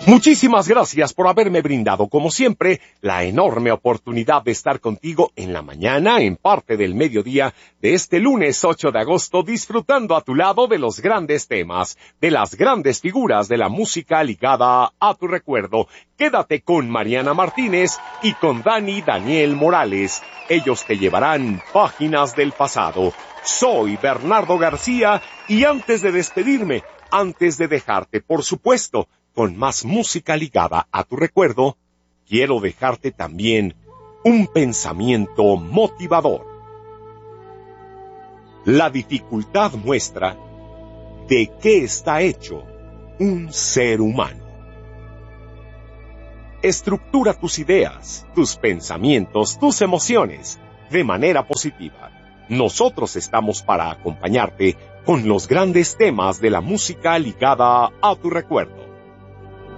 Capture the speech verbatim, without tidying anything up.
Muchísimas gracias por haberme brindado, como siempre, la enorme oportunidad de estar contigo en la mañana, en parte del mediodía de este lunes ocho de agosto, disfrutando a tu lado de los grandes temas, de las grandes figuras de la música ligada a tu recuerdo. Quédate con Mariana Martínez y con Dani Daniel Morales. Ellos te llevarán páginas del pasado. Soy Bernardo García y antes de despedirme, antes de dejarte, por supuesto, con más música ligada a tu recuerdo, quiero dejarte también un pensamiento motivador. La dificultad muestra de qué está hecho un ser humano. Estructura tus ideas, tus pensamientos, tus emociones de manera positiva. Nosotros estamos para acompañarte con los grandes temas de la música ligada a tu recuerdo.